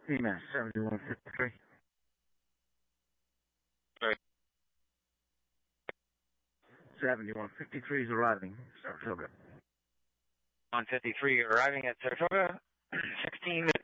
EMS 7153. Sorry. 7153 is arriving, Saratoga. 153 arriving at Saratoga. 16